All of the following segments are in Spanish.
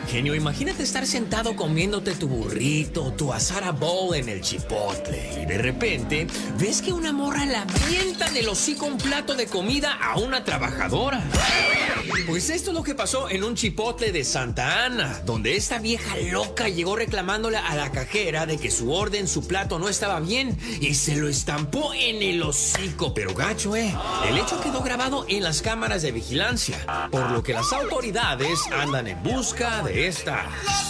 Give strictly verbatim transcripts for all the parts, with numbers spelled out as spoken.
Genio, imagínate estar sentado comiéndote tu burrito, tu asada bowl en el chipotle y de repente ves que una morra le avienta del hocico un plato de comida a una trabajadora. Pues esto es lo que pasó en un chipotle de Santa Ana, donde esta vieja loca llegó reclamándole a la cajera de que su orden, su plato no estaba bien y se lo estampó en el hocico. Pero gacho, eh. El hecho quedó grabado en las cámaras de vigilancia, por lo que las autoridades andan en busca de esta.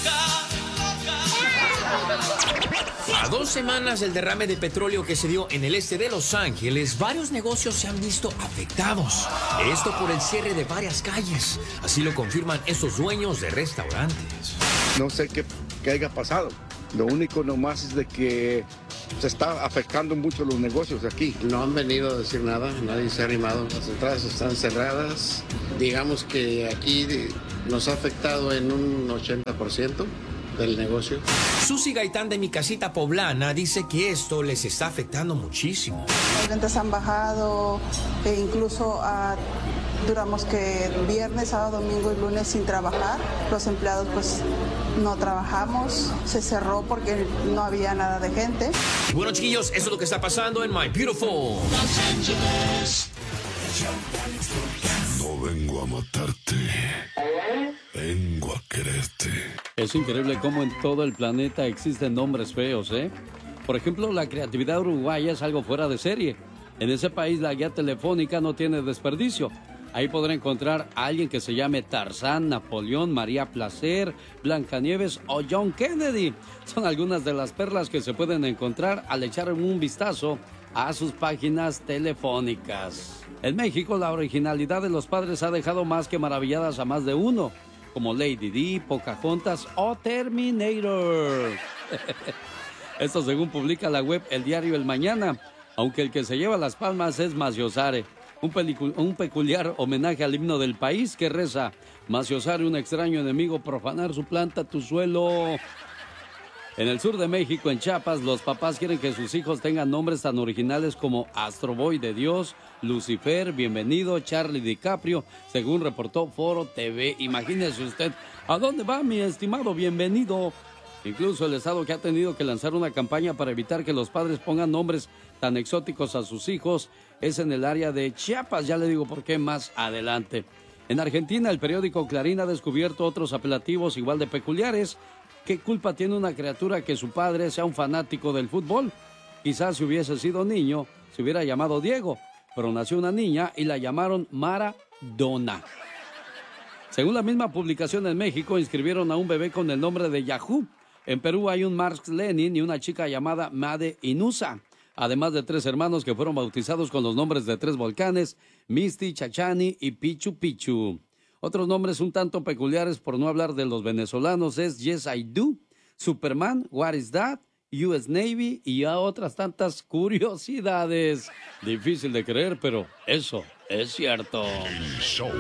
A dos semanas del derrame de petróleo que se dio en el este de Los Ángeles, varios negocios se han visto afectados. Esto por el cierre de varias calles. Así lo confirman estos dueños de restaurantes. No sé qué, qué haya pasado. Lo único nomás es de que se está afectando mucho los negocios aquí. No han venido a decir nada, nadie se ha animado. Las entradas están cerradas. Digamos que aquí nos ha afectado en un ochenta por ciento del negocio. Susi Gaitán de Mi Casita Poblana dice que esto les está afectando muchísimo. Las ventas han bajado e incluso a, duramos que viernes, sábado, domingo y lunes sin trabajar. Los empleados pues no trabajamos, se cerró porque no había nada de gente. Bueno, chiquillos, eso es lo que está pasando en My Beautiful Los Ángeles. No vengo a matarte, vengo a quererte. Es increíble cómo en todo el planeta existen nombres feos, ¿eh? Por ejemplo, la creatividad uruguaya es algo fuera de serie. En ese país la guía telefónica no tiene desperdicio. Ahí podrá encontrar a alguien que se llame Tarzán, Napoleón, María Placer, Blancanieves o John Kennedy. Son algunas de las perlas que se pueden encontrar al echar un vistazo a sus páginas telefónicas. En México, la originalidad de los padres ha dejado más que maravilladas a más de uno, como Lady Di, Pocahontas o Terminator. Esto según publica la web El Diario El Mañana, aunque el que se lleva las palmas es Maciosare, un, un peculiar homenaje al himno del país que reza: Maciosare, un extraño enemigo, profanar su planta, tu suelo. En el sur de México, en Chiapas, los papás quieren que sus hijos tengan nombres tan originales como Astro Boy de Dios, Lucifer, Bienvenido, Charlie DiCaprio, según reportó Foro T V. Imagínese usted, ¿a dónde va mi estimado Bienvenido? Incluso el estado que ha tenido que lanzar una campaña para evitar que los padres pongan nombres tan exóticos a sus hijos es en el área de Chiapas. Ya le digo por qué más adelante. En Argentina, el periódico Clarín ha descubierto otros apelativos igual de peculiares. ¿Qué culpa tiene una criatura que su padre sea un fanático del fútbol? Quizás si hubiese sido niño, se hubiera llamado Diego, pero nació una niña y la llamaron Maradona. Según la misma publicación en México, inscribieron a un bebé con el nombre de Yahoo. En Perú hay un Marx Lenin y una chica llamada Made Inusa, además de tres hermanos que fueron bautizados con los nombres de tres volcanes, Misty, Chachani y Pichu Pichu. Otros nombres un tanto peculiares, por no hablar de los venezolanos, es Yes I Do, Superman, What Is That, U S Navy y a otras tantas curiosidades. Difícil de creer, pero eso es cierto. El show.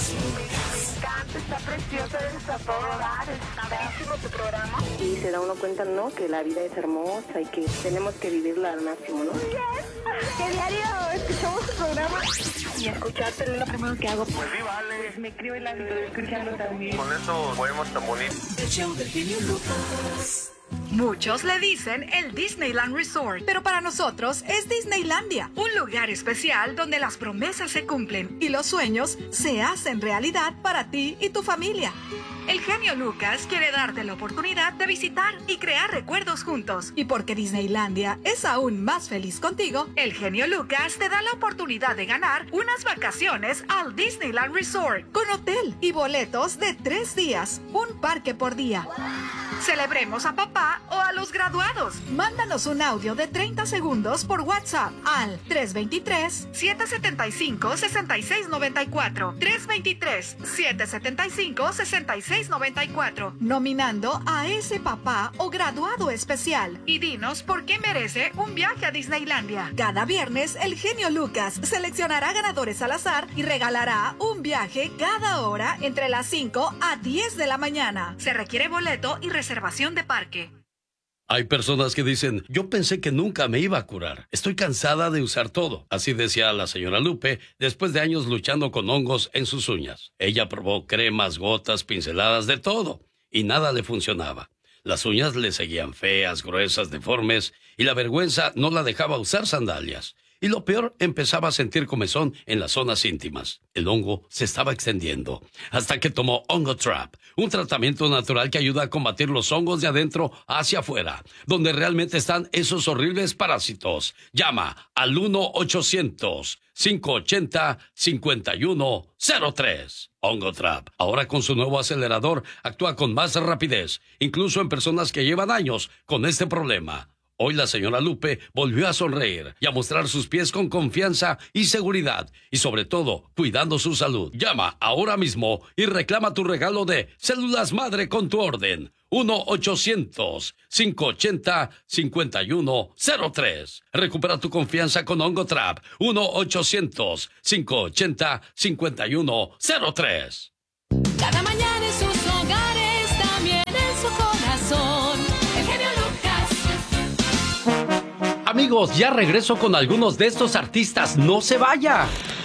Está precioso, eres a todo dar, está bellísimo tu programa. Y se da uno cuenta, ¿no?, que la vida es hermosa y que tenemos que vivirla al máximo, ¿no? Que diario escuchamos tu programa y escucharte es lo primero que hago. Pues sí, vale. Pues me creo el hábito de escucharlo también. Con eso podemos tan bonito. El show del genio Lucas. Muchos le dicen el Disneyland Resort, pero para nosotros es Disneylandia, un lugar especial donde las promesas se cumplen y los sueños se hacen realidad para ti y tu familia. El genio Lucas quiere darte la oportunidad de visitar y crear recuerdos juntos. Y porque Disneylandia es aún más feliz contigo, el genio Lucas te da la oportunidad de ganar unas vacaciones al Disneyland Resort con hotel y boletos de tres días, un parque por día. Celebremos a papá o a los graduados. Mándanos un audio de treinta segundos por WhatsApp al tres dos tres, siete siete cinco, seis seis nueve cuatro. tres dos tres, siete siete cinco, seis seis nueve cuatro. Nominando a ese papá o graduado especial. Y dinos por qué merece un viaje a Disneylandia. Cada viernes, el genio Lucas seleccionará ganadores al azar y regalará un viaje cada hora entre las cinco a diez de la mañana. Se requiere boleto y reservación. Reservación de parque. Hay personas que dicen, yo pensé que nunca me iba a curar. Estoy cansada de usar todo. Así decía la señora Lupe después de años luchando con hongos en sus uñas. Ella probó cremas, gotas, pinceladas, de todo. y nada le funcionaba. Las uñas le seguían feas, gruesas, deformes, y la vergüenza no la dejaba usar sandalias. Y lo peor, empezaba a sentir comezón en las zonas íntimas. El hongo se estaba extendiendo, hasta que tomó Ongotrap, un tratamiento natural que ayuda a combatir los hongos de adentro hacia afuera, donde realmente están esos horribles parásitos. Llama al uno ochocientos, cinco ochenta, cincuenta y uno cero tres. Ongotrap, ahora con su nuevo acelerador, actúa con más rapidez, incluso en personas que llevan años con este problema. Hoy la señora Lupe volvió a sonreír y a mostrar sus pies con confianza y seguridad, y sobre todo, cuidando su salud. Llama ahora mismo y reclama tu regalo de Células Madre con tu orden. uno ochocientos, cinco ochenta, cincuenta y uno cero tres. Recupera tu confianza con Ongotrap. uno ochocientos, cinco ochenta, cincuenta y uno cero tres. Cada mañana en sus hogares, también en su corazón. El genio Lucas. Amigos, ya regreso con algunos de estos artistas. ¡No se vaya!